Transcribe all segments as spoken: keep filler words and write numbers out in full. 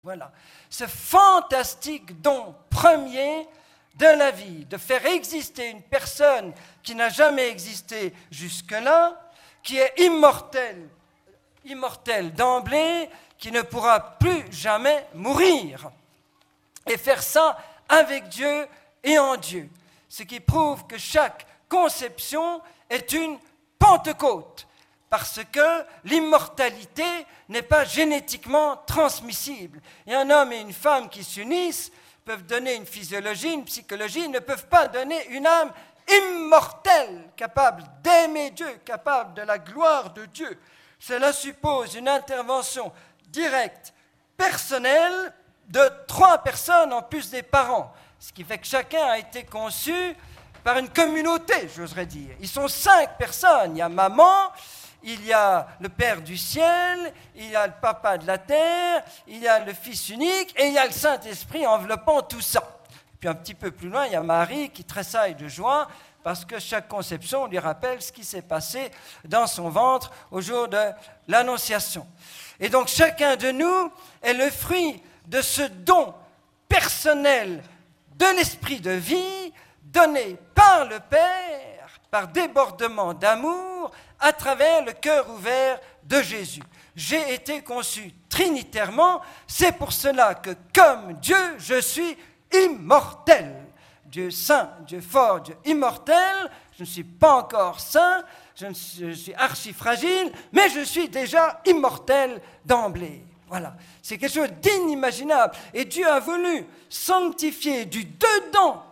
Voilà, ce fantastique don premier de la vie, de faire exister une personne qui n'a jamais existé jusque-là, qui est immortelle, immortelle d'emblée, qui ne pourra plus jamais mourir. Et faire ça avec Dieu et en Dieu. Ce qui prouve que chaque conception est une Pentecôte. Parce que l'immortalité n'est pas génétiquement transmissible. Et un homme et une femme qui s'unissent peuvent donner une physiologie, une psychologie, ne peuvent pas donner une âme immortelle, capable d'aimer Dieu, capable de la gloire de Dieu. Cela suppose une intervention directe, personnelle, de trois personnes en plus des parents. Ce qui fait que chacun a été conçu par une communauté, j'oserais dire. Ils sont cinq personnes. Il y a maman, il y a le Père du ciel, il y a le Papa de la terre, il y a le Fils unique et il y a le Saint-Esprit enveloppant tout ça. Puis un petit peu plus loin, il y a Marie qui tressaille de joie parce que chaque conception lui rappelle ce qui s'est passé dans son ventre au jour de l'Annonciation. Et donc chacun de nous est le fruit de ce don personnel de l'esprit de vie donné par le Père, par débordement d'amour, à travers le cœur ouvert de Jésus. J'ai été conçu trinitairement, c'est pour cela que comme Dieu, je suis immortel. Dieu saint, Dieu fort, Dieu immortel, je ne suis pas encore saint, je, ne suis, je suis archi fragile, mais je suis déjà immortel d'emblée. Voilà, c'est quelque chose d'inimaginable. Et Dieu a voulu sanctifier du dedans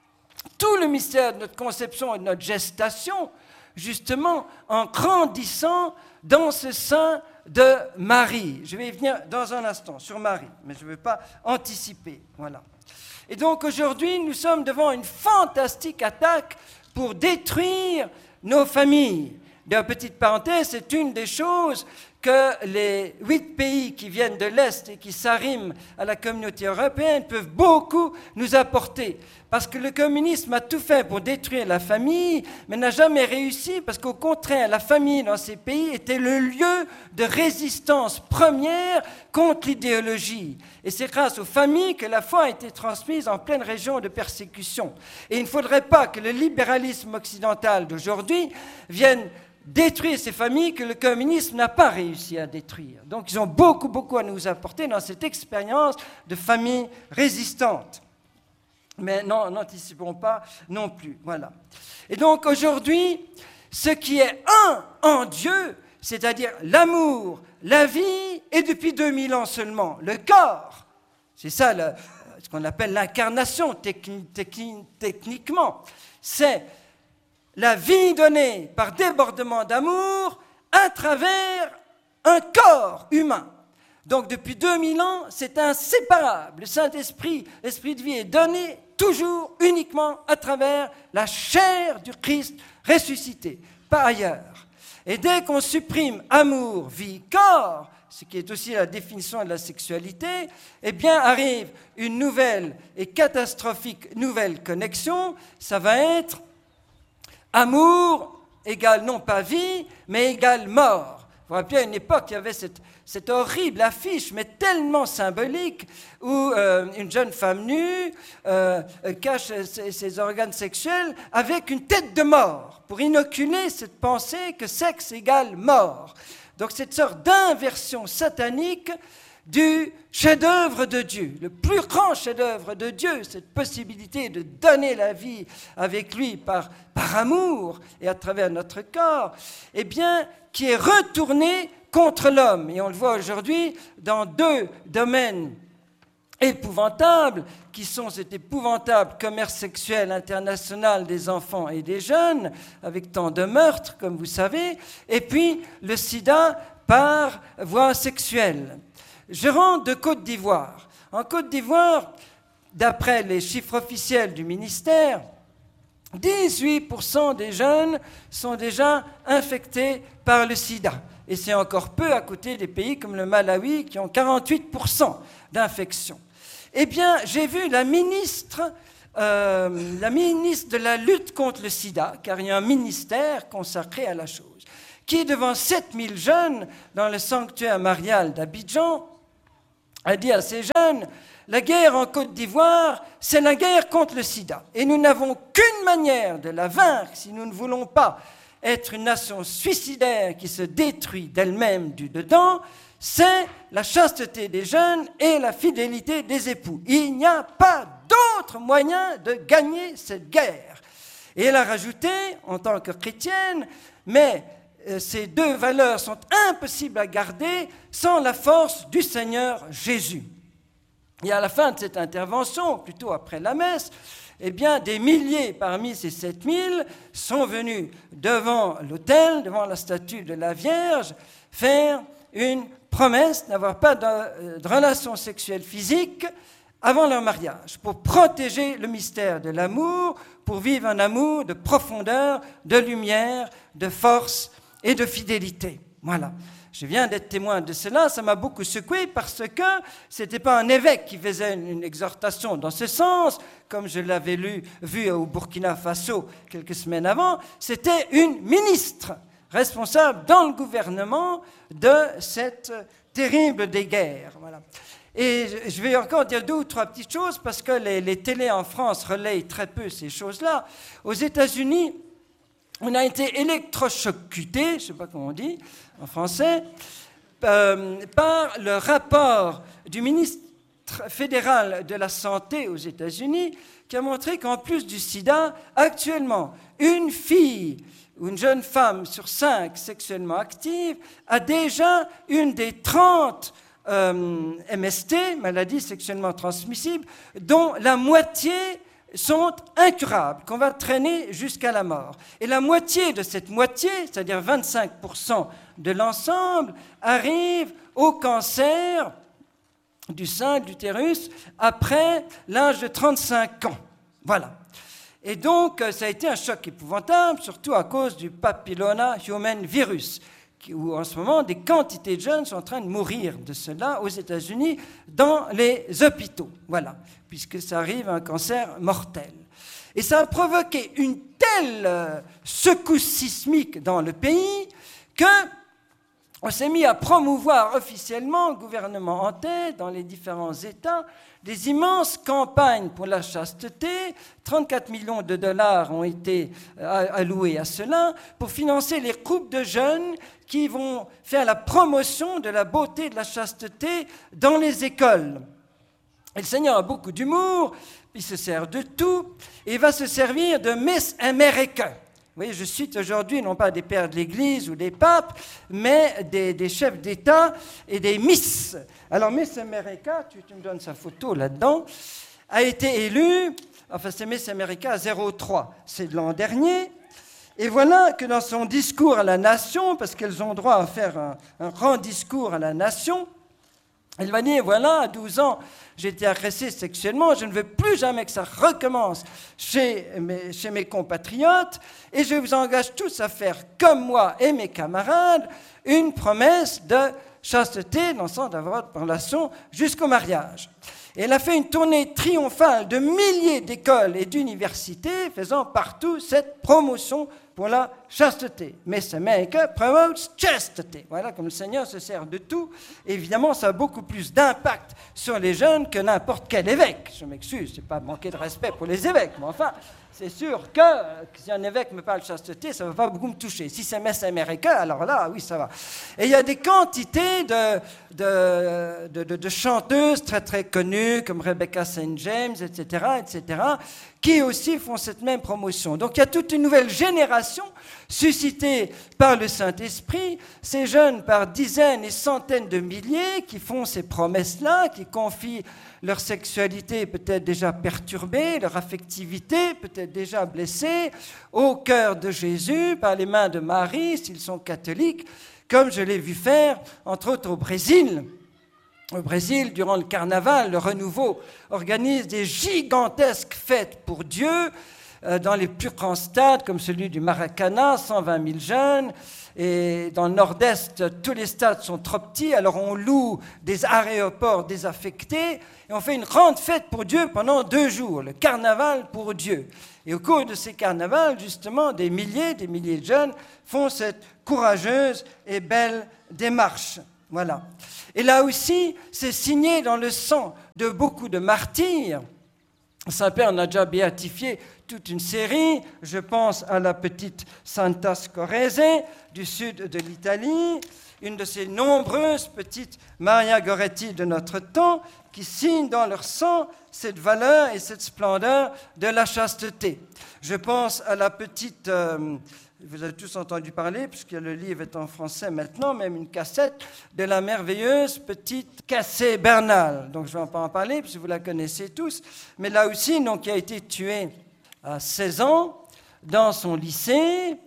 tout le mystère de notre conception et de notre gestation, justement en grandissant dans ce sein de Marie. Je vais y venir dans un instant sur Marie, mais je ne veux pas anticiper. Voilà. Et donc aujourd'hui, nous sommes devant une fantastique attaque pour détruire nos familles. D'une petite parenthèse, c'est une des choses que les huit pays qui viennent de l'Est et qui s'arriment à la communauté européenne peuvent beaucoup nous apporter. Parce que le communisme a tout fait pour détruire la famille, mais n'a jamais réussi, parce qu'au contraire, la famille dans ces pays était le lieu de résistance première contre l'idéologie. Et c'est grâce aux familles que la foi a été transmise en pleine région de persécution. Et il ne faudrait pas que le libéralisme occidental d'aujourd'hui vienne détruire ces familles que le communisme n'a pas réussi à détruire. Donc ils ont beaucoup, beaucoup à nous apporter dans cette expérience de famille résistante. Mais non, n'anticipons pas non plus. Voilà. Et donc aujourd'hui, ce qui est un en Dieu, c'est-à-dire l'amour, la vie, et depuis deux mille ans seulement, le corps, c'est ça le, ce qu'on appelle l'incarnation techni- techni- techniquement, c'est la vie donnée par débordement d'amour à travers un corps humain. Donc depuis deux mille ans, c'est inséparable. Le Saint-Esprit, l'Esprit de vie est donné toujours, uniquement à travers la chair du Christ ressuscité, pas ailleurs. Et dès qu'on supprime amour, vie, corps, ce qui est aussi la définition de la sexualité, eh bien arrive une nouvelle et catastrophique nouvelle connexion, ça va être amour égale non pas vie, mais égale mort. Vous vous rappelez, à une époque, il y avait cette, cette horrible affiche, mais tellement symbolique, où euh, une jeune femme nue euh, cache ses, ses organes sexuels avec une tête de mort, pour inoculer cette pensée que sexe égale mort. Donc cette sorte d'inversion satanique du chef-d'œuvre de Dieu, le plus grand chef-d'œuvre de Dieu, cette possibilité de donner la vie avec lui par, par amour et à travers notre corps, eh bien, qui est retourné contre l'homme. Et on le voit aujourd'hui dans deux domaines épouvantables, qui sont cet épouvantable commerce sexuel international des enfants et des jeunes, avec tant de meurtres, comme vous savez, et puis le sida par voie sexuelle. Je rentre de Côte d'Ivoire. En Côte d'Ivoire, d'après les chiffres officiels du ministère, dix-huit pour cent des jeunes sont déjà infectés par le sida. Et c'est encore peu à côté des pays comme le Malawi qui ont quarante-huit pour cent d'infection. Eh bien, j'ai vu la ministre, euh, la ministre de la lutte contre le sida, car il y a un ministère consacré à la chose, qui, devant sept mille jeunes dans le sanctuaire marial d'Abidjan, a dit à ces jeunes, la guerre en Côte d'Ivoire, c'est la guerre contre le sida. Et nous n'avons qu'une manière de la vaincre si nous ne voulons pas être une nation suicidaire qui se détruit d'elle-même du dedans, c'est la chasteté des jeunes et la fidélité des époux. Il n'y a pas d'autre moyen de gagner cette guerre. Et elle a rajouté, en tant que chrétienne, mais euh, ces deux valeurs sont impossibles à garder sans la force du Seigneur Jésus. Et à la fin de cette intervention, plutôt après la messe, eh bien, des milliers parmi ces sept mille sont venus devant l'autel, devant la statue de la Vierge, faire une promesse d'avoir pas de, de relation sexuelle physique avant leur mariage, pour protéger le mystère de l'amour, pour vivre un amour de profondeur, de lumière, de force et de fidélité. Voilà. Je viens d'être témoin de cela, ça m'a beaucoup secoué parce que ce n'était pas un évêque qui faisait une, une exhortation dans ce sens, comme je l'avais lu, vu au Burkina Faso quelques semaines avant, c'était une ministre responsable dans le gouvernement de cette terrible des guerres. Voilà. Et je vais encore dire deux ou trois petites choses parce que les, les télés en France relayent très peu ces choses-là. Aux États-Unis, on a été électrochocuté, je ne sais pas comment on dit en français, euh, par le rapport du ministre fédéral de la Santé aux États-Unis qui a montré qu'en plus du sida, actuellement, une fille ou une jeune femme sur cinq sexuellement active a déjà une des trente euh, M S T, maladies sexuellement transmissibles, dont la moitié sont incurables, qu'on va traîner jusqu'à la mort. Et la moitié de cette moitié, c'est-à-dire vingt-cinq pour cent de l'ensemble, arrive au cancer du sein, de l'utérus, après l'âge de trente-cinq ans. Voilà. Et donc, ça a été un choc épouvantable, surtout à cause du papilloma human virus, où en ce moment, des quantités de jeunes sont en train de mourir de cela aux États-Unis dans les hôpitaux. Voilà, puisque ça arrive à un cancer mortel. Et ça a provoqué une telle secousse sismique dans le pays que on s'est mis à promouvoir officiellement, gouvernement en tête, dans les différents États, des immenses campagnes pour la chasteté. trente-quatre millions de dollars ont été alloués à cela pour financer les groupes de jeunes qui vont faire la promotion de la beauté et de la chasteté dans les écoles. Et le Seigneur a beaucoup d'humour, il se sert de tout, et il va se servir de Miss America. Vous voyez, je cite aujourd'hui non pas des pères de l'Église ou des papes, mais des, des chefs d'État et des Miss. Alors, Miss America, tu, tu me donnes sa photo là-dedans, a été élue, enfin c'est Miss America zéro trois, c'est de l'an dernier, et voilà que dans son discours à la nation, parce qu'elles ont droit à faire un, un grand discours à la nation, elle va dire, voilà, à douze ans, j'ai été agressée sexuellement, je ne veux plus jamais que ça recommence chez mes, chez mes compatriotes, et je vous engage tous à faire comme moi et mes camarades une promesse de chasteté, dans le sens d'avoir votre relation jusqu'au mariage. Et elle a fait une tournée triomphale de milliers d'écoles et d'universités, faisant partout cette promotion pour la chasteté. Miss America promotes chastity. Voilà, comme le Seigneur se sert de tout. Évidemment, ça a beaucoup plus d'impact sur les jeunes que n'importe quel évêque. Je m'excuse, c'est pas manquer de respect pour les évêques, mais enfin, c'est sûr que si un évêque me parle de chasteté, ça ne va pas beaucoup me toucher. Si c'est Miss America, alors là, oui, ça va. Et il y a des quantités de, de, de, de, de chanteuses très, très connues, comme Rebecca Saint James, et cetera, et cetera, qui aussi font cette même promotion. Donc il y a toute une nouvelle génération suscitée par le Saint-Esprit, ces jeunes par dizaines et centaines de milliers qui font ces promesses-là, qui confient leur sexualité peut-être déjà perturbée, leur affectivité peut-être déjà blessée, au cœur de Jésus, par les mains de Marie, s'ils sont catholiques, comme je l'ai vu faire, entre autres au Brésil. Au Brésil, durant le carnaval, le Renouveau organise des gigantesques fêtes pour Dieu, euh, dans les plus grands stades, comme celui du Maracanã, cent vingt mille jeunes. Et dans le nord-est, tous les stades sont trop petits, alors on loue des aéroports désaffectés et on fait une grande fête pour Dieu pendant deux jours, le carnaval pour Dieu. Et au cours de ces carnavals, justement, des milliers, des milliers de jeunes font cette courageuse et belle démarche. Voilà. Et là aussi, c'est signé dans le sang de beaucoup de martyrs. Saint-Père en a déjà béatifié toute une série. Je pense à la petite Santa Scorese du sud de l'Italie, une de ces nombreuses petites Maria Goretti de notre temps qui signent dans leur sang cette valeur et cette splendeur de la chasteté. Je pense à la petite... Euh, Vous avez tous entendu parler, puisque le livre est en français maintenant, même une cassette, de la merveilleuse petite Cassé Bernal. Donc je ne vais pas en parler, puisque vous la connaissez tous. Mais là aussi, donc, qui a été tuée à seize ans dans son lycée.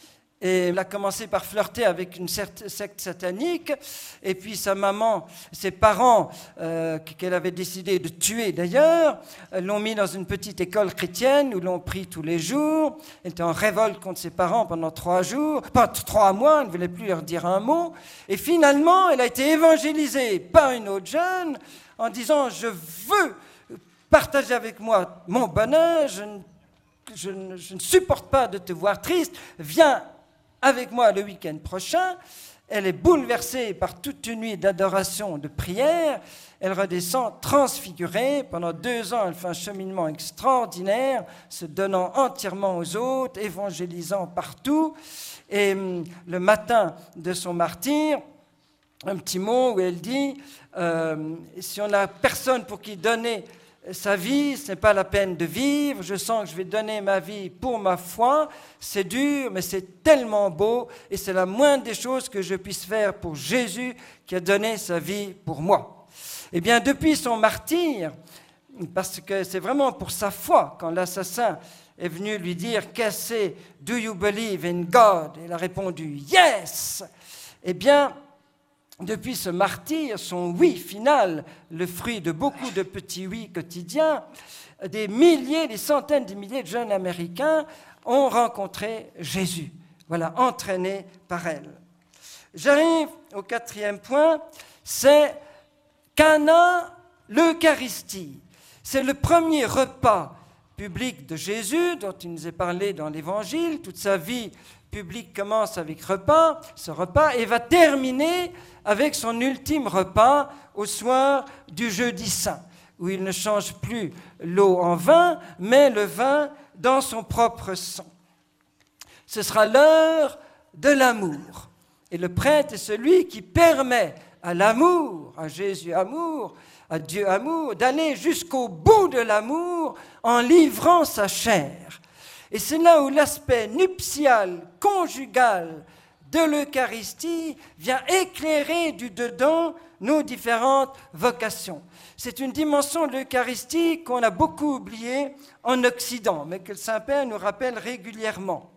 Et elle a commencé par flirter avec une secte satanique. Et puis sa maman, ses parents, euh, qu'elle avait décidé de tuer d'ailleurs, l'ont mis dans une petite école chrétienne où l'on prie tous les jours. Elle était en révolte contre ses parents pendant trois jours, pas trois mois, elle ne voulait plus leur dire un mot. Et finalement, elle a été évangélisée par une autre jeune en disant « Je veux partager avec moi mon bonheur, je ne, je ne, je ne supporte pas de te voir triste, viens avec moi le week-end prochain ». Elle est bouleversée par toute une nuit d'adoration, de prière. Elle redescend transfigurée. Pendant deux ans, elle fait un cheminement extraordinaire, se donnant entièrement aux autres, évangélisant partout. Et le matin de son martyre, un petit mot où elle dit euh, « Si on n'a personne pour qui donner sa vie, ce n'est pas la peine de vivre. Je sens que je vais donner ma vie pour ma foi. C'est dur, mais c'est tellement beau. Et c'est la moindre des choses que je puisse faire pour Jésus qui a donné sa vie pour moi. » Eh bien, depuis son martyre, parce que c'est vraiment pour sa foi, quand l'assassin est venu lui dire « Cassé, do you believe in God ?» Elle a répondu « Yes !» Eh bien, depuis ce martyre, son oui final, le fruit de beaucoup de petits oui quotidiens, des milliers, des centaines de milliers de jeunes Américains ont rencontré Jésus, voilà, entraînés par elle. J'arrive au quatrième point, c'est Cana, l'Eucharistie. C'est le premier repas public de Jésus dont il nous est parlé dans l'Évangile. Toute sa vie publique commence avec repas, ce repas, et va terminer avec son ultime repas au soir du jeudi saint, où il ne change plus l'eau en vin, mais le vin dans son propre sang. Ce sera l'heure de l'amour. Et le prêtre est celui qui permet à l'amour, à Jésus amour, à Dieu amour, d'aller jusqu'au bout de l'amour en livrant sa chair. Et c'est là où l'aspect nuptial, conjugal de l'Eucharistie vient éclairer du dedans nos différentes vocations. C'est une dimension de l'Eucharistie qu'on a beaucoup oubliée en Occident, mais que le Saint-Père nous rappelle régulièrement.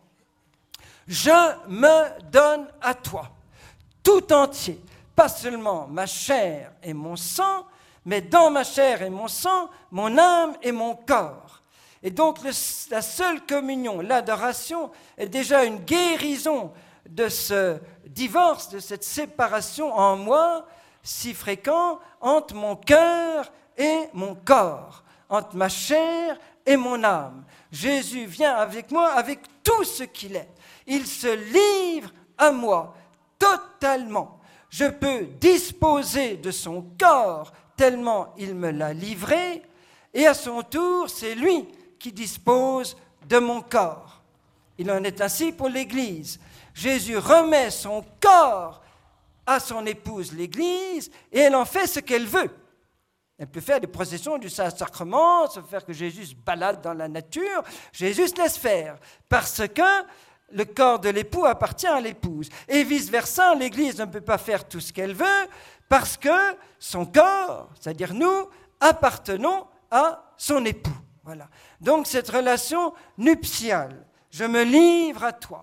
Je me donne à toi, tout entier, pas seulement ma chair et mon sang, mais dans ma chair et mon sang, mon âme et mon corps. Et donc le, la seule communion, l'adoration, est déjà une guérison de ce divorce, de cette séparation en moi si fréquent entre mon cœur et mon corps, entre ma chair et mon âme. Jésus vient avec moi avec tout ce qu'il est. Il se livre à moi totalement. Je peux disposer de son corps tellement il me l'a livré, et à son tour, c'est lui qui dispose de mon corps. Il en est ainsi pour l'Église. Jésus remet son corps à son épouse, l'Église, et elle en fait ce qu'elle veut. Elle peut faire des processions du Saint-Sacrement, se faire que Jésus se balade dans la nature. Jésus se laisse faire, parce que le corps de l'époux appartient à l'épouse. Et vice-versa, l'Église ne peut pas faire tout ce qu'elle veut, parce que son corps, c'est-à-dire nous, appartenons à son époux. Voilà. Donc cette relation nuptiale, je me livre à toi.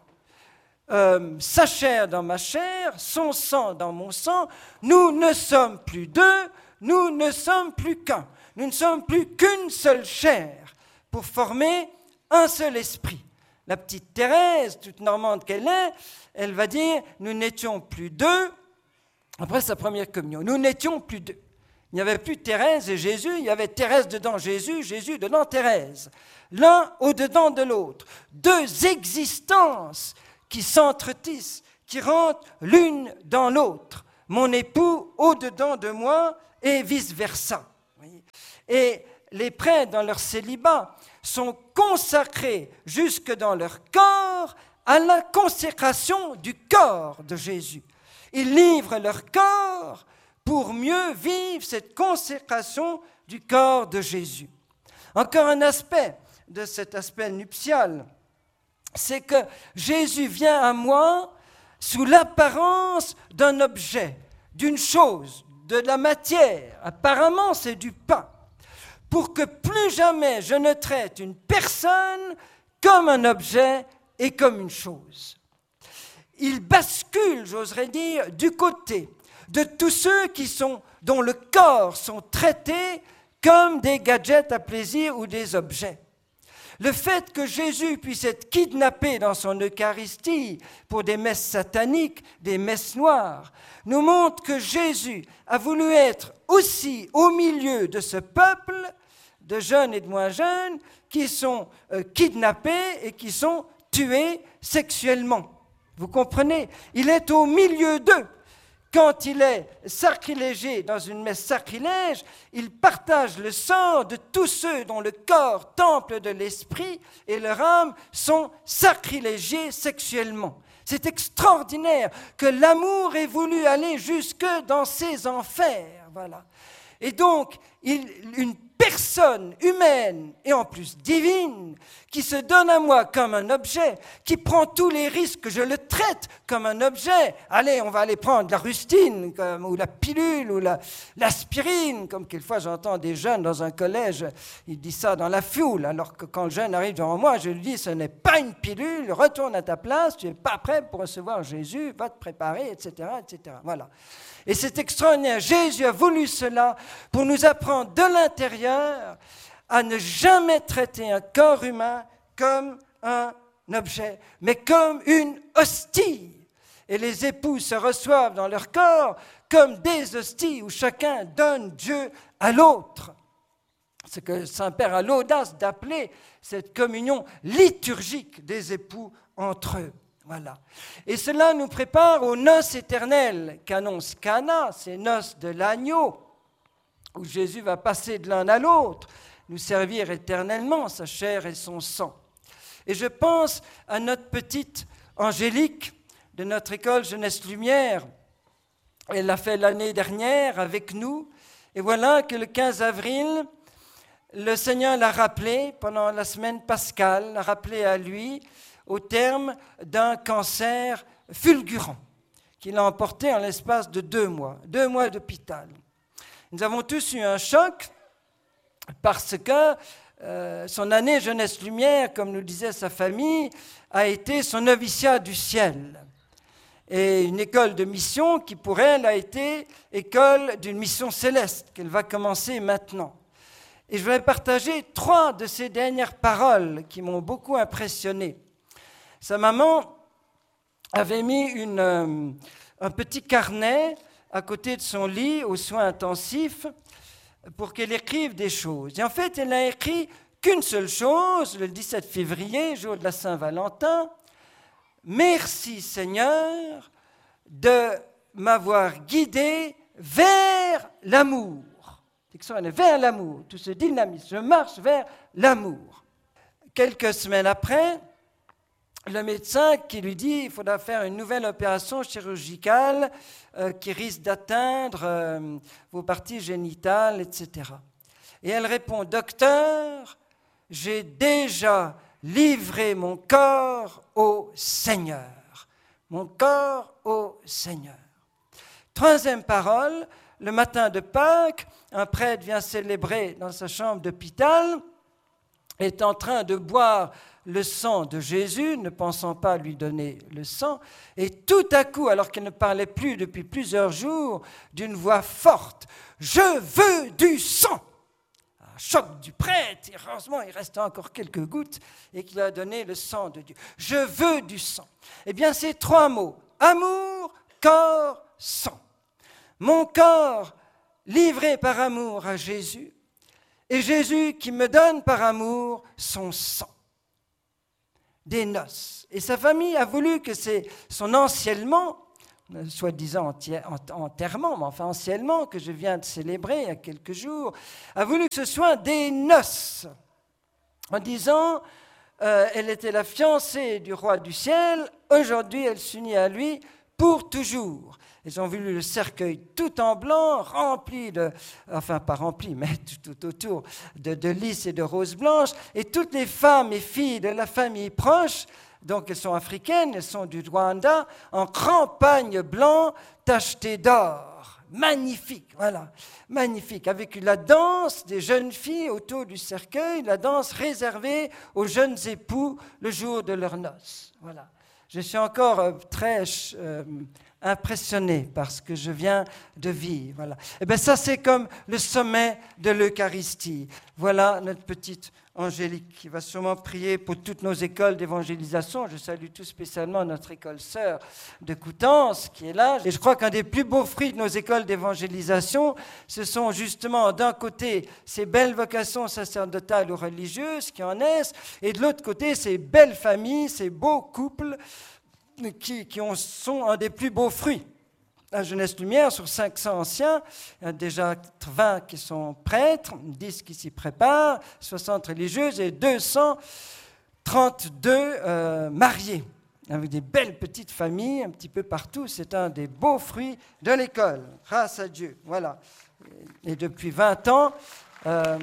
Euh, sa chair dans ma chair, son sang dans mon sang, nous ne sommes plus deux, nous ne sommes plus qu'un. Nous ne sommes plus qu'une seule chair pour former un seul esprit. La petite Thérèse, toute normande qu'elle est, elle va dire, nous n'étions plus deux, après sa première communion, nous n'étions plus deux. Il n'y avait plus Thérèse et Jésus, il y avait Thérèse dedans Jésus, Jésus dedans Thérèse. L'un au-dedans de l'autre. Deux existences qui s'entretissent, qui rentrent l'une dans l'autre. mon époux au-dedans de moi et vice-versa. Et les prêtres, dans leur célibat, sont consacrés jusque dans leur corps à la consécration du corps de Jésus. Ils livrent leur corps pour mieux vivre cette consécration du corps de Jésus. Encore un aspect de cet aspect nuptial, c'est que Jésus vient à moi sous l'apparence d'un objet, d'une chose, de la matière. Apparemment, c'est du pain. Pour que plus jamais je ne traite une personne comme un objet et comme une chose. Il bascule, j'oserais dire, du côté de tous ceux qui sont, dont le corps sont traités comme des gadgets à plaisir ou des objets. Le fait que Jésus puisse être kidnappé dans son Eucharistie pour des messes sataniques, des messes noires, nous montre que Jésus a voulu être aussi au milieu de ce peuple de jeunes et de moins jeunes qui sont euh, kidnappés et qui sont tués sexuellement. Vous comprenez? Il est au milieu d'eux. Quand il est sacrilégé dans une messe sacrilège, il partage le sang de tous ceux dont le corps, temple de l'esprit, et leur âme sont sacrilégés sexuellement. C'est extraordinaire que l'amour ait voulu aller jusque dans ces enfers. Voilà. Et donc, il, une personne humaine et en plus divine qui se donne à moi comme un objet, qui prend tous les risques que je le traite comme un objet. Allez, on va aller prendre la rustine comme, ou la pilule ou la, l'aspirine, comme quelquefois j'entends des jeunes dans un collège, ils disent ça dans la foule, alors que quand le jeune arrive devant moi, je lui dis, ce n'est pas une pilule, retourne à ta place, tu n'es pas prêt pour recevoir Jésus, va te préparer, et cetera, et cetera. Voilà. Et c'est extraordinaire. Jésus a voulu cela pour nous apprendre de l'intérieur à ne jamais traiter un corps humain comme un objet, mais comme une hostie. Et les époux se reçoivent dans leur corps comme des hosties où chacun donne Dieu à l'autre. Ce que Saint-Père a l'audace d'appeler cette communion liturgique des époux entre eux. Voilà. Et cela nous prépare aux noces éternelles qu'annonce Cana, ces noces de l'agneau, où Jésus va passer de l'un à l'autre, nous servir éternellement sa chair et son sang. Et je pense à notre petite Angélique de notre école Jeunesse Lumière. Elle l'a fait l'année dernière avec nous. Et voilà que le quinze avril, le Seigneur l'a rappelé pendant la semaine pascale, l'a rappelé à lui, au terme d'un cancer fulgurant qu'il a emporté en l'espace de deux mois, deux mois d'hôpital. Nous avons tous eu un choc parce que euh, son année Jeunesse Lumière, comme nous disait sa famille, a été son noviciat du ciel. Et une école de mission qui pour elle a été école d'une mission céleste qu'elle va commencer maintenant. Et je vais partager trois de ces dernières paroles qui m'ont beaucoup impressionné. Sa maman avait mis une, euh, un petit carnet à côté de son lit aux soins intensifs pour qu'elle écrive des choses. Et en fait, elle n'a écrit qu'une seule chose, le dix-sept février, jour de la Saint-Valentin. « Merci Seigneur de m'avoir guidé vers l'amour. » Vers l'amour, tout ce dynamisme, je marche vers l'amour. Quelques semaines après, le médecin qui lui dit qu'il faudra faire une nouvelle opération chirurgicale euh, qui risque d'atteindre euh, vos parties génitales, et cetera. Et elle répond, « Docteur, j'ai déjà livré mon corps au Seigneur. Mon corps au Seigneur. » Troisième parole, le matin de Pâques, un prêtre vient célébrer dans sa chambre d'hôpital, est en train de boire le sang de Jésus, ne pensant pas lui donner le sang, et tout à coup, alors qu'elle ne parlait plus depuis plusieurs jours, d'une voix forte, « Je veux du sang !» Un choc du prêtre, et heureusement il restait encore quelques gouttes, et qu'il a donné le sang de Dieu. « Je veux du sang !» Eh bien, ces trois mots, amour, corps, sang. Mon corps livré par amour à Jésus, et Jésus qui me donne par amour son sang. Des noces. Et sa famille a voulu que c'est son anciennement euh, soi-disant enti- enterrement, mais enfin anciennement, que je viens de célébrer il y a quelques jours, a voulu que ce soit des noces, en disant, euh, elle était la fiancée du roi du ciel, aujourd'hui elle s'unit à lui pour toujours. Ils ont voulu le cercueil tout en blanc, rempli de, enfin pas rempli, mais tout, tout autour de, de lys et de roses blanches, et toutes les femmes et filles de la famille proche, donc elles sont africaines, elles sont du Rwanda, en campagne blanc tacheté d'or. Magnifique, voilà, magnifique, avec la danse des jeunes filles autour du cercueil, la danse réservée aux jeunes époux le jour de leurs noces. Voilà. Je suis encore euh, très euh, impressionné par ce que je viens de vivre. Voilà. Et bien ça, c'est comme le sommet de l'Eucharistie. Voilà notre petite Angélique qui va sûrement prier pour toutes nos écoles d'évangélisation. Je salue tout spécialement notre école sœur de Coutances qui est là. Et je crois qu'un des plus beaux fruits de nos écoles d'évangélisation, ce sont justement d'un côté ces belles vocations sacerdotales ou religieuses qui en naissent, et de l'autre côté ces belles familles, ces beaux couples qui, qui ont, sont un des plus beaux fruits. La Jeunesse Lumière, sur cinq cents anciens, il y a déjà vingt qui sont prêtres, dix qui s'y préparent, soixante religieuses et deux cent trente-deux euh, mariés, avec des belles petites familles un petit peu partout. C'est un des beaux fruits de l'école, grâce à Dieu. Voilà. Et depuis vingt ans, euh,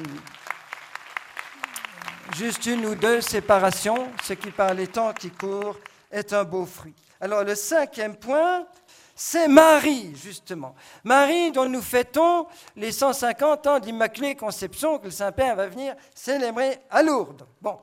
juste une ou deux séparations, ce qui par les temps qui courent est un beau fruit. Alors le cinquième point, c'est Marie, justement. Marie dont nous fêtons les cent cinquante ans d'Immaculée Conception que le Saint-Père va venir célébrer à Lourdes. Bon,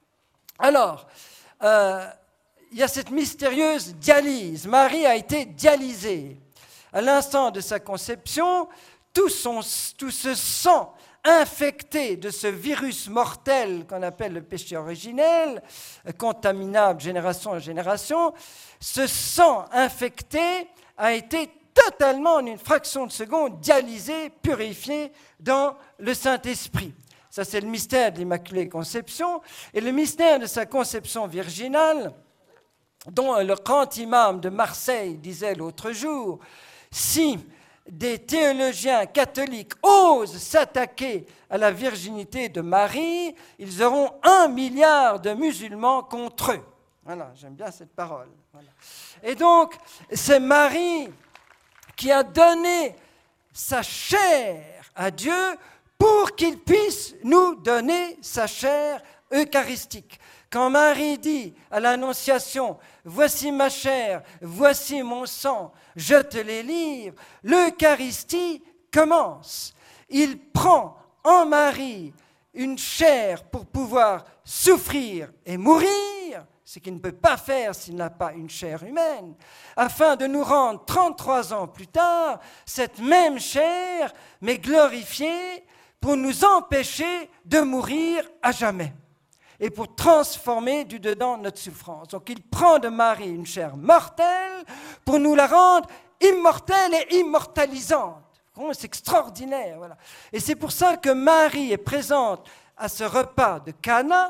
alors, euh, il y a cette mystérieuse dialyse. Marie a été dialysée. À l'instant de sa conception, tout, son, tout ce sang infecté de ce virus mortel qu'on appelle le péché originel, contaminable génération en génération, ce sang infecté a été totalement, en une fraction de seconde, dialysé, purifié dans le Saint-Esprit. Ça, c'est le mystère de l'Immaculée Conception. Et le mystère de sa conception virginale, dont le grand imam de Marseille disait l'autre jour, si des théologiens catholiques osent s'attaquer à la virginité de Marie, ils auront un milliard de musulmans contre eux. Voilà, j'aime bien cette parole. Voilà. Et donc, c'est Marie qui a donné sa chair à Dieu pour qu'il puisse nous donner sa chair eucharistique. Quand Marie dit à l'Annonciation, « Voici ma chair, voici mon sang, je te les livre », l'Eucharistie commence. Il prend en Marie une chair pour pouvoir souffrir et mourir, ce qu'il ne peut pas faire s'il n'a pas une chair humaine, afin de nous rendre trente-trois ans plus tard cette même chair, mais glorifiée, pour nous empêcher de mourir à jamais et pour transformer du dedans notre souffrance. Donc il prend de Marie une chair mortelle pour nous la rendre immortelle et immortalisante. C'est extraordinaire. Voilà. Et c'est pour ça que Marie est présente à ce repas de Cana,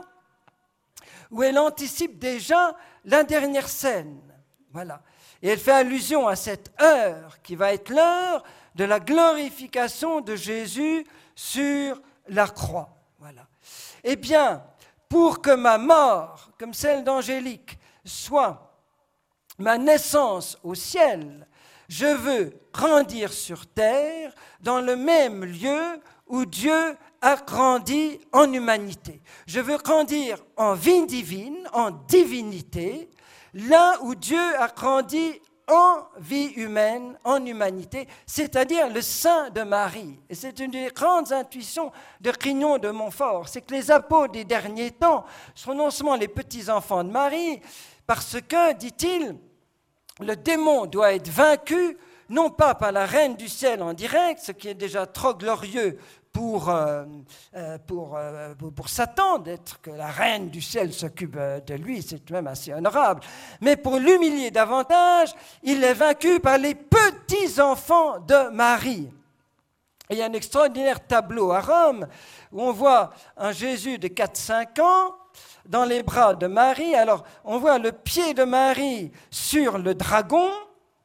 où elle anticipe déjà la dernière scène. Voilà. Et elle fait allusion à cette heure qui va être l'heure de la glorification de Jésus sur la croix. Voilà. Eh bien, pour que ma mort, comme celle d'Angélique, soit ma naissance au ciel, je veux grandir sur terre dans le même lieu où Dieu a grandi en humanité. Je veux grandir en vie divine, en divinité, là où Dieu a grandi en vie humaine, en humanité, c'est-à-dire le sein de Marie. Et c'est une des grandes intuitions de Grignon de Montfort, c'est que les apôtres des derniers temps sont non seulement les petits-enfants de Marie, parce que, dit-il, le démon doit être vaincu, non pas par la reine du ciel en direct, ce qui est déjà trop glorieux pour, euh, pour, euh, pour Satan, d'être que la reine du ciel s'occupe de lui, c'est même assez honorable. Mais pour l'humilier davantage, il est vaincu par les petits-enfants de Marie. Et il y a un extraordinaire tableau à Rome où on voit un Jésus de quatre cinq ans dans les bras de Marie. Alors, on voit le pied de Marie sur le dragon,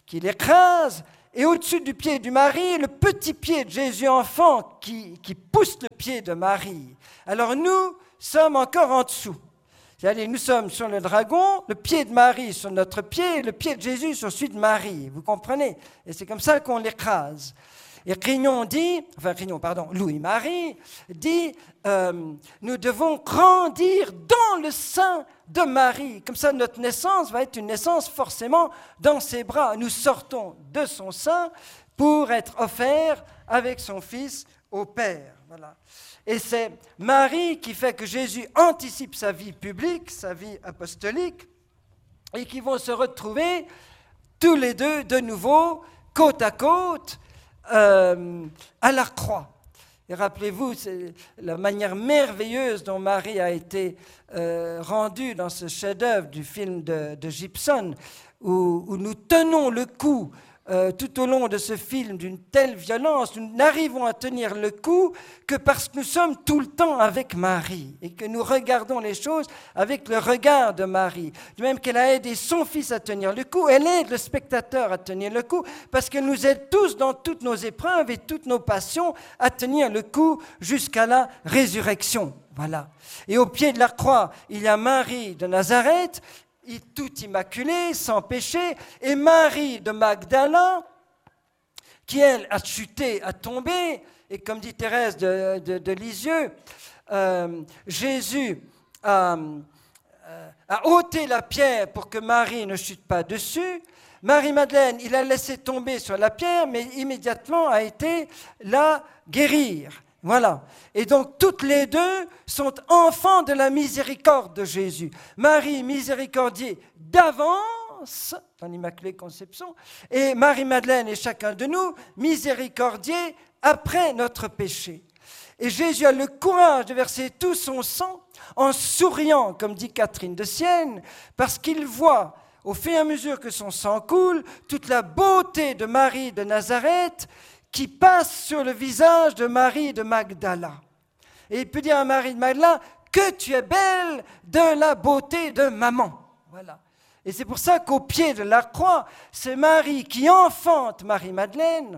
qui l'écrase, et au-dessus du pied du mari, le petit pied de Jésus enfant qui, qui pousse le pied de Marie. Alors nous sommes encore en dessous. C'est-à-dire, nous sommes sur le dragon, le pied de Marie sur notre pied, et le pied de Jésus sur celui de Marie. Vous comprenez? Et c'est comme ça qu'on l'écrase. Et Grignon dit, enfin Grignon, pardon, Louis-Marie dit, euh, nous devons grandir dans le sein de Marie. Comme ça, notre naissance va être une naissance forcément dans ses bras. Nous sortons de son sein pour être offerts avec son Fils au Père. Voilà. Et c'est Marie qui fait que Jésus anticipe sa vie publique, sa vie apostolique, et qui vont se retrouver tous les deux de nouveau, côte à côte, euh, à la croix. Et rappelez-vous, c'est la manière merveilleuse dont Marie a été euh, rendue dans ce chef-d'œuvre du film de, de Gibson, où, où nous tenons le coup euh, tout au long de ce film d'une telle violence. Nous n'arrivons à tenir le coup que parce que nous sommes tout le temps avec Marie et que nous regardons les choses avec le regard de Marie. De même qu'elle a aidé son fils à tenir le coup, elle aide le spectateur à tenir le coup parce qu'elle nous aide tous dans toutes nos épreuves et toutes nos passions à tenir le coup jusqu'à la résurrection. Voilà. Et au pied de la croix, il y a Marie de Nazareth, tout immaculée, sans péché, et Marie de Magdala, qui elle a chuté, a tombé, et comme dit Thérèse de, de, de Lisieux, euh, Jésus a, euh, a ôté la pierre pour que Marie ne chute pas dessus. Marie-Madeleine, il a laissé tomber sur la pierre, mais immédiatement a été la guérir. Voilà. Et donc, toutes les deux sont enfants de la miséricorde de Jésus. Marie, miséricordiée d'avance, dans l'Immaculée Conception, et Marie-Madeleine et chacun de nous, miséricordieux après notre péché. Et Jésus a le courage de verser tout son sang en souriant, comme dit Catherine de Sienne, parce qu'il voit, au fur et à mesure que son sang coule, toute la beauté de Marie de Nazareth qui passe sur le visage de Marie de Magdala. Et il peut dire à Marie de Magdala que tu es belle de la beauté de maman. Voilà. Et c'est pour ça qu'au pied de la croix, c'est Marie qui enfante Marie-Madeleine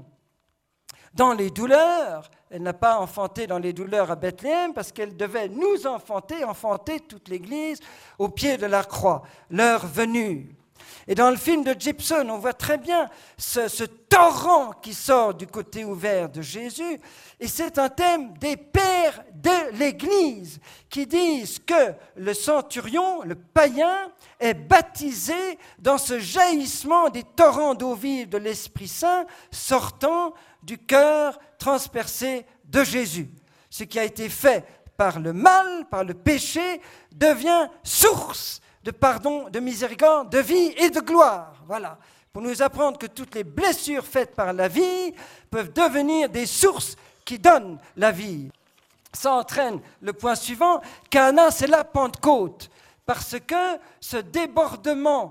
dans les douleurs. Elle n'a pas enfanté dans les douleurs à Bethléem parce qu'elle devait nous enfanter, enfanter toute l'Église au pied de la croix, l'heure venue. Et dans le film de Gibson, on voit très bien ce, ce torrent qui sort du côté ouvert de Jésus. Et c'est un thème des pères de l'Église qui disent que le centurion, le païen, est baptisé dans ce jaillissement des torrents d'eau vive de l'Esprit Saint sortant du cœur transpercé de Jésus. Ce qui a été fait par le mal, par le péché, devient source de pardon, de miséricorde, de vie et de gloire. Voilà. Pour nous apprendre que toutes les blessures faites par la vie peuvent devenir des sources qui donnent la vie. Ça entraîne le point suivant. Cana, c'est la Pentecôte. Parce que ce débordement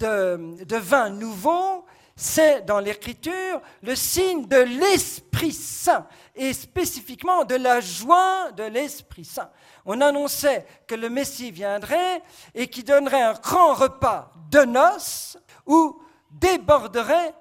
de, de vin nouveau, c'est dans l'Écriture le signe de l'Esprit Saint et spécifiquement de la joie de l'Esprit Saint. On annonçait que le Messie viendrait et qu'il donnerait un grand repas de noces où déborderait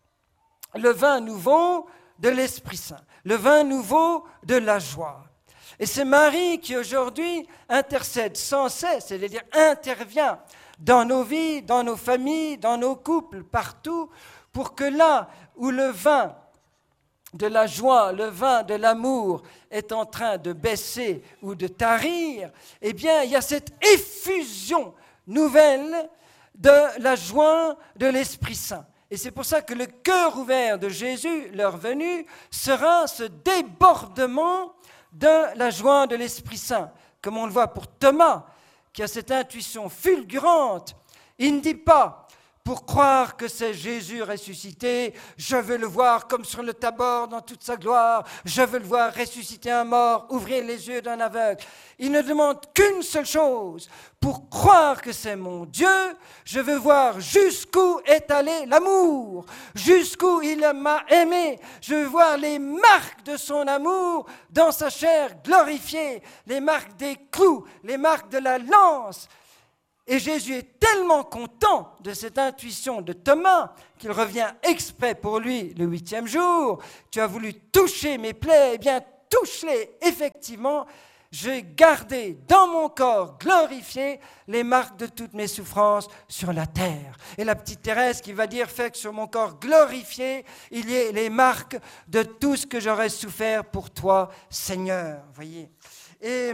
le vin nouveau de l'Esprit Saint, le vin nouveau de la joie. Et c'est Marie qui aujourd'hui intercède sans cesse, c'est-à-dire intervient dans nos vies, dans nos familles, dans nos couples, partout, pour que là où le vin de la joie, le vin de l'amour est en train de baisser ou de tarir, eh bien, il y a cette effusion nouvelle de la joie de l'Esprit Saint. Et c'est pour ça que le cœur ouvert de Jésus, l'heure venue, sera ce débordement de la joie de l'Esprit Saint. Comme on le voit pour Thomas, qui a cette intuition fulgurante, il ne dit pas, pour croire que c'est Jésus ressuscité, je veux le voir comme sur le Tabor dans toute sa gloire, je veux le voir ressusciter un mort, ouvrir les yeux d'un aveugle. Il ne demande qu'une seule chose, pour croire que c'est mon Dieu, je veux voir jusqu'où est allé l'amour, jusqu'où il m'a aimé, je veux voir les marques de son amour dans sa chair glorifiée, les marques des clous, les marques de la lance. Et Jésus est tellement content de cette intuition de Thomas qu'il revient exprès pour lui le huitième jour. Tu as voulu toucher mes plaies, eh bien touche-les. Effectivement, j'ai gardé dans mon corps glorifié les marques de toutes mes souffrances sur la terre. Et la petite Thérèse qui va dire, fait que sur mon corps glorifié, il y ait les marques de tout ce que j'aurais souffert pour toi, Seigneur. Voyez. Et...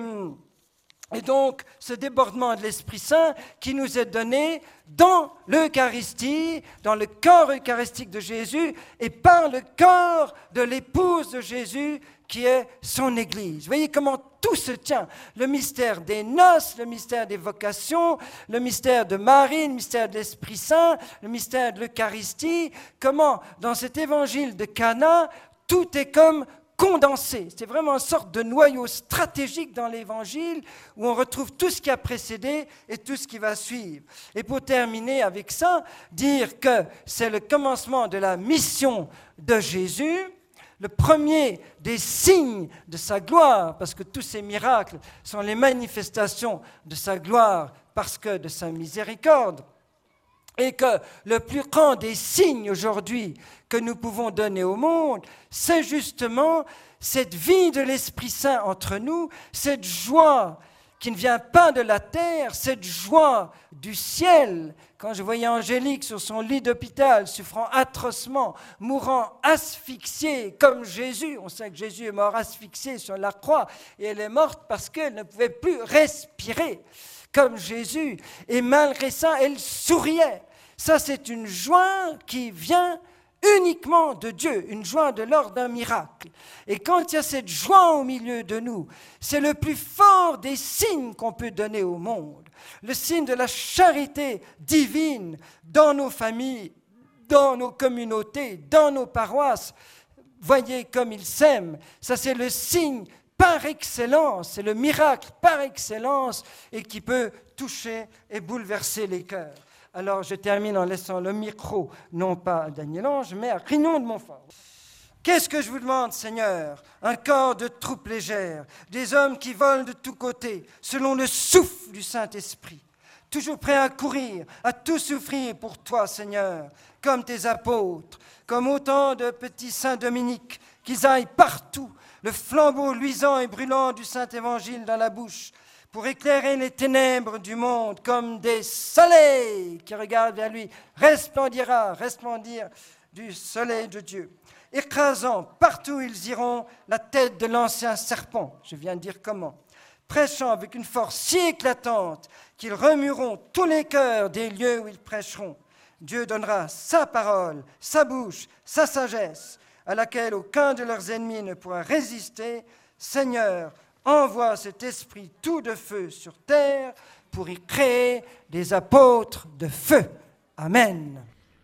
Et donc, ce débordement de l'Esprit Saint qui nous est donné dans l'Eucharistie, dans le corps eucharistique de Jésus et par le corps de l'épouse de Jésus qui est son Église. Vous voyez comment tout se tient. Le mystère des noces, le mystère des vocations, le mystère de Marie, le mystère de l'Esprit Saint, le mystère de l'Eucharistie. Comment, dans cet évangile de Cana, tout est comme condensé. C'est vraiment une sorte de noyau stratégique dans l'Évangile où on retrouve tout ce qui a précédé et tout ce qui va suivre. Et pour terminer avec ça, dire que c'est le commencement de la mission de Jésus, le premier des signes de sa gloire, parce que tous ces miracles sont les manifestations de sa gloire parce que de sa miséricorde. Et que le plus grand des signes aujourd'hui que nous pouvons donner au monde, c'est justement cette vie de l'Esprit Saint entre nous, cette joie qui ne vient pas de la terre, cette joie du ciel. Quand je voyais Angélique sur son lit d'hôpital, souffrant atrocement, mourant asphyxiée comme Jésus, on sait que Jésus est mort asphyxié sur la croix, et elle est morte parce qu'elle ne pouvait plus respirer comme Jésus. Et malgré ça, elle souriait. Ça, c'est une joie qui vient uniquement de Dieu, une joie de l'ordre d'un miracle. Et quand il y a cette joie au milieu de nous, c'est le plus fort des signes qu'on peut donner au monde. Le signe de la charité divine dans nos familles, dans nos communautés, dans nos paroisses. Voyez comme ils s'aiment. Ça, c'est le signe par excellence, c'est le miracle par excellence et qui peut toucher et bouleverser les cœurs. Alors, je termine en laissant le micro, non pas à Daniel Ange, mais à Grignon de Montfort. Qu'est-ce que je vous demande, Seigneur? Un corps de troupes légères, des hommes qui volent de tous côtés, selon le souffle du Saint-Esprit, toujours prêts à courir, à tout souffrir pour toi, Seigneur, comme tes apôtres, comme autant de petits saints Dominique, qu'ils aillent partout, le flambeau luisant et brûlant du Saint-Évangile dans la bouche, pour éclairer les ténèbres du monde comme des soleils qui regardent vers lui, resplendira, resplendir du soleil de Dieu, écrasant partout où ils iront la tête de l'ancien serpent, je viens de dire comment, prêchant avec une force si éclatante qu'ils remueront tous les cœurs des lieux où ils prêcheront. Dieu donnera sa parole, sa bouche, sa sagesse, à laquelle aucun de leurs ennemis ne pourra résister. Seigneur, envoie cet esprit tout de feu sur terre pour y créer des apôtres de feu. Amen.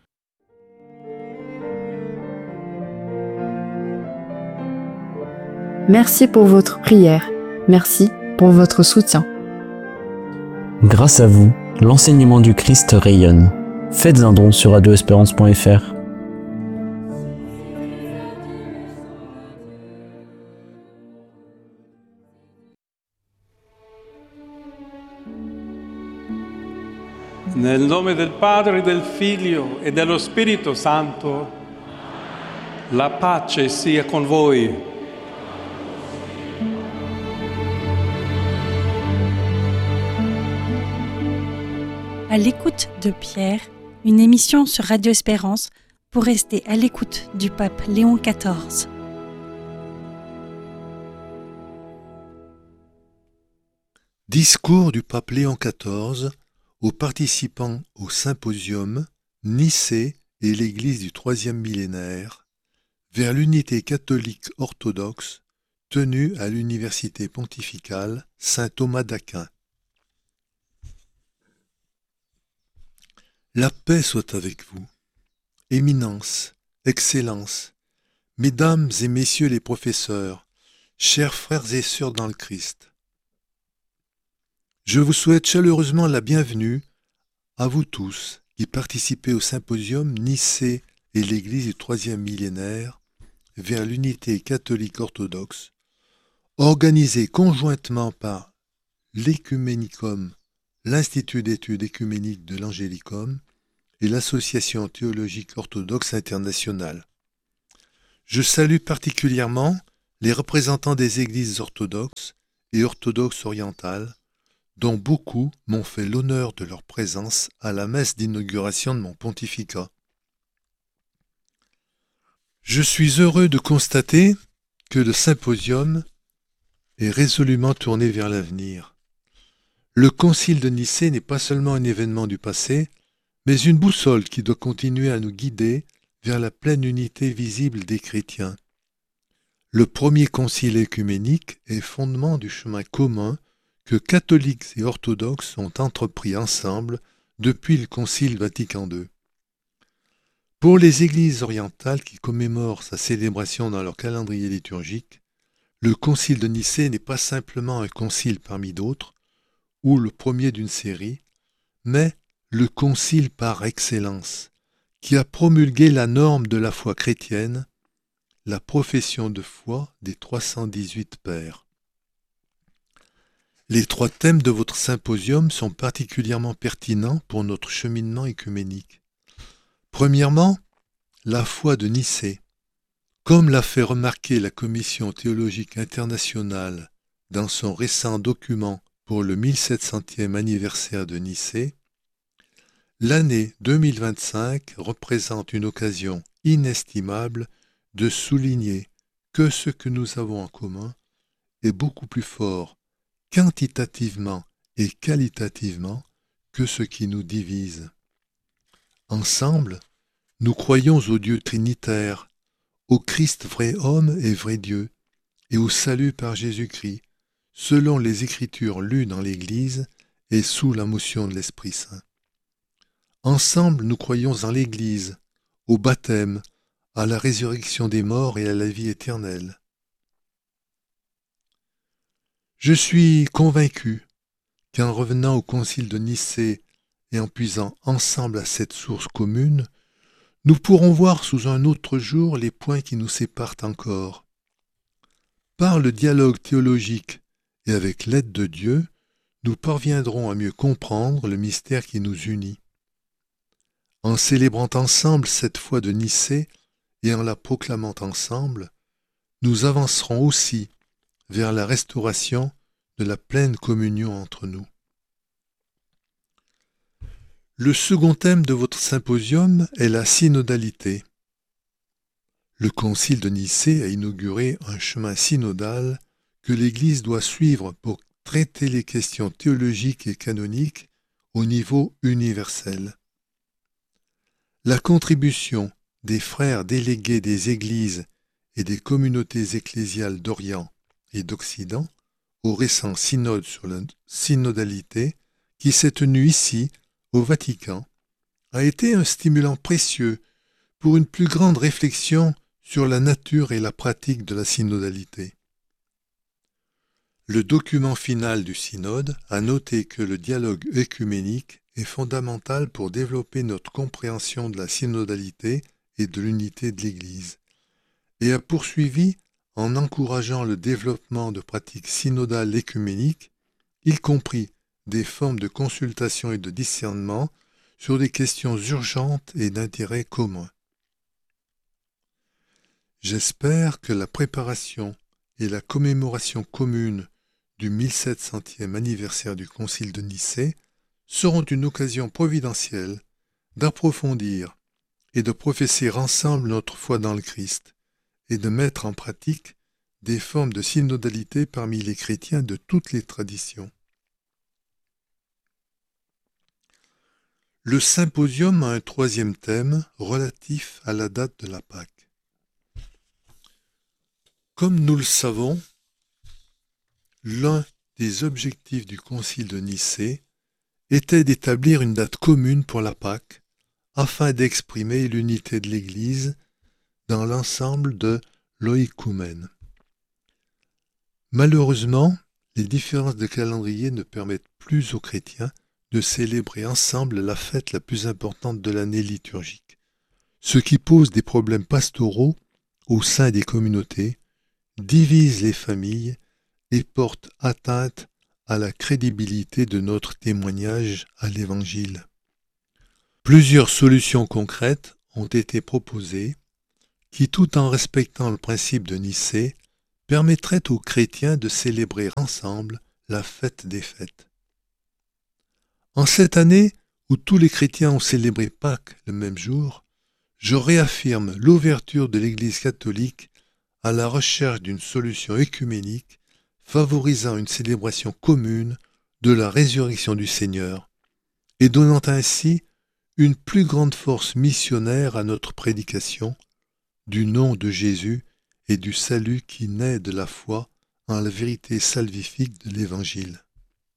Merci pour votre prière. Merci pour votre soutien. Grâce à vous, l'enseignement du Christ rayonne. Faites un don sur radio espérance point f r. Nel nome del Padre, del Figlio e dello Spirito Santo, la pace sia con voi. À l'écoute de Pierre, une émission sur Radio Espérance pour rester à l'écoute du pape Léon quatorze. Discours du pape Léon quatorze aux participants au symposium Nicée et l'Église du troisième millénaire vers l'unité catholique orthodoxe tenue à l'Université pontificale Saint Thomas d'Aquin. La paix soit avec vous. Éminence, Excellence, Mesdames et Messieurs les professeurs, chers frères et sœurs dans le Christ. Je vous souhaite chaleureusement la bienvenue à vous tous qui participez au symposium Nicée et l'Église du troisième millénaire vers l'unité catholique orthodoxe, organisé conjointement par l'Œcuménicum l'Institut d'études écuméniques de l'Angélicum et l'Association théologique orthodoxe internationale. Je salue particulièrement les représentants des églises orthodoxes et orthodoxes orientales, dont beaucoup m'ont fait l'honneur de leur présence à la messe d'inauguration de mon pontificat. Je suis heureux de constater que le symposium est résolument tourné vers l'avenir. Le concile de Nicée n'est pas seulement un événement du passé, mais une boussole qui doit continuer à nous guider vers la pleine unité visible des chrétiens. Le premier concile œcuménique est fondement du chemin commun que catholiques et orthodoxes ont entrepris ensemble depuis le concile Vatican deux. Pour les églises orientales qui commémorent sa célébration dans leur calendrier liturgique, le concile de Nicée n'est pas simplement un concile parmi d'autres, ou le premier d'une série, mais le concile par excellence, qui a promulgué la norme de la foi chrétienne, la profession de foi des trois cent dix-huit pères. Les trois thèmes de votre symposium sont particulièrement pertinents pour notre cheminement œcuménique. Premièrement, la foi de Nicée. Comme l'a fait remarquer la Commission théologique internationale dans son récent document pour le mille sept centième anniversaire de Nicée, l'année deux mille vingt-cinq représente une occasion inestimable de souligner que ce que nous avons en commun est beaucoup plus fort quantitativement et qualitativement que ce qui nous divise. Ensemble, nous croyons au Dieu trinitaire, au Christ vrai homme et vrai Dieu, et au salut par Jésus-Christ, selon les Écritures lues dans l'Église et sous la motion de l'Esprit Saint. Ensemble, nous croyons en l'Église, au baptême, à la résurrection des morts et à la vie éternelle. Je suis convaincu qu'en revenant au concile de Nicée et en puisant ensemble à cette source commune, nous pourrons voir sous un autre jour les points qui nous séparent encore. Par le dialogue théologique et avec l'aide de Dieu, nous parviendrons à mieux comprendre le mystère qui nous unit. En célébrant ensemble cette foi de Nicée et en la proclamant ensemble, nous avancerons aussi vers la restauration de la pleine communion entre nous. Le second thème de votre symposium est la synodalité. Le concile de Nicée a inauguré un chemin synodal que l'Église doit suivre pour traiter les questions théologiques et canoniques au niveau universel. La contribution des frères délégués des Églises et des communautés ecclésiales d'Orient et d'Occident au récent synode sur la synodalité qui s'est tenu ici, au Vatican, a été un stimulant précieux pour une plus grande réflexion sur la nature et la pratique de la synodalité. Le document final du synode a noté que le dialogue œcuménique est fondamental pour développer notre compréhension de la synodalité et de l'unité de l'Église, et a poursuivi en encourageant le développement de pratiques synodales œcuméniques, y compris des formes de consultation et de discernement sur des questions urgentes et d'intérêt commun. J'espère que la préparation et la commémoration commune du mille sept centième anniversaire du Concile de Nicée seront une occasion providentielle d'approfondir et de professer ensemble notre foi dans le Christ et de mettre en pratique des formes de synodalité parmi les chrétiens de toutes les traditions. Le symposium a un troisième thème relatif à la date de la Pâque. Comme nous le savons, l'un des objectifs du Concile de Nicée était d'établir une date commune pour la Pâque afin d'exprimer l'unité de l'Église dans l'ensemble de l'oïkoumène. Malheureusement, les différences de calendrier ne permettent plus aux chrétiens de célébrer ensemble la fête la plus importante de l'année liturgique, ce qui pose des problèmes pastoraux au sein des communautés, divise les familles et porte atteinte à la crédibilité de notre témoignage à l'Évangile. Plusieurs solutions concrètes ont été proposées qui, tout en respectant le principe de Nicée, permettraient aux chrétiens de célébrer ensemble la fête des fêtes. En cette année où tous les chrétiens ont célébré Pâques le même jour, je réaffirme l'ouverture de l'Église catholique à la recherche d'une solution œcuménique favorisant une célébration commune de la résurrection du Seigneur et donnant ainsi une plus grande force missionnaire à notre prédication du nom de Jésus et du salut qui naît de la foi en la vérité salvifique de l'Évangile.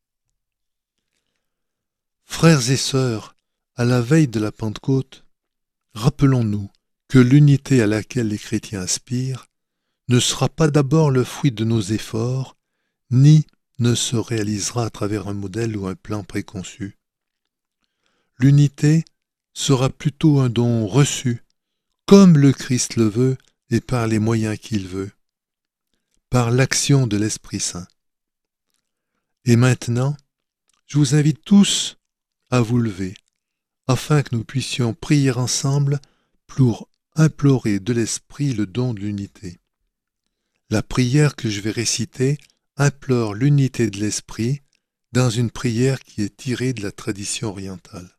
Frères et sœurs, à la veille de la Pentecôte, rappelons-nous que l'unité à laquelle les chrétiens aspirent ne sera pas d'abord le fruit de nos efforts, ni ne se réalisera à travers un modèle ou un plan préconçu. L'unité sera plutôt un don reçu, comme le Christ le veut et par les moyens qu'il veut, par l'action de l'Esprit Saint. Et maintenant, je vous invite tous à vous lever, afin que nous puissions prier ensemble pour implorer de l'Esprit le don de l'unité. La prière que je vais réciter implore l'unité de l'Esprit dans une prière qui est tirée de la tradition orientale.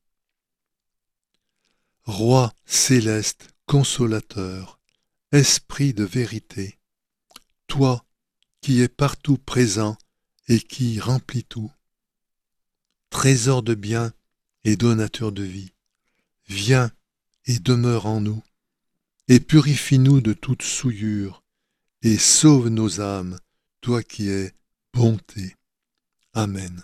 Roi céleste, consolateur, Esprit de vérité, toi qui es partout présent et qui remplis tout, trésor de bien et donateur de vie, viens et demeure en nous, et purifie-nous de toute souillure, et sauve nos âmes, toi qui es bonté. Amen.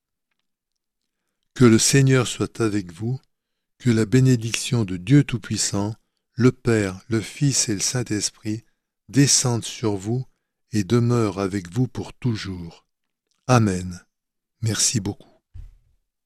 Que le Seigneur soit avec vous, que la bénédiction de Dieu Tout-Puissant, le Père, le Fils et le Saint-Esprit descendent sur vous et demeure avec vous pour toujours. Amen. Merci beaucoup.